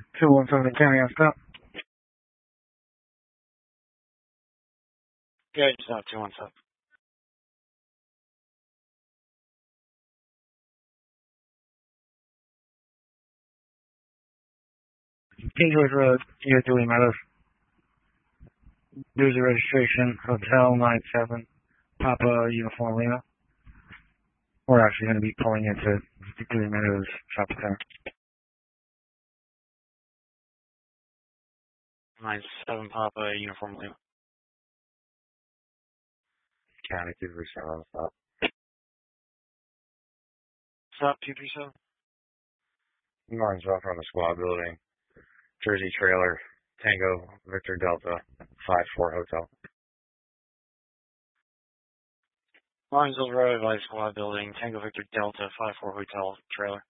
217 County on stop. Yeah, just not 217. King George Road, near Dewey Meadows. User registration, Hotel 97, Papa Uniform Lima. We're actually going to be pulling into Dewey Meadows Shopping Center. 97 Papa Uniform Lima. County 237 stop. Stop 237. Martinsville from the squad building. Jersey trailer. Tango Victor Delta 54 Hotel. Martinsville Road, Life Squad Building, Tango Victor Delta 54 Hotel trailer.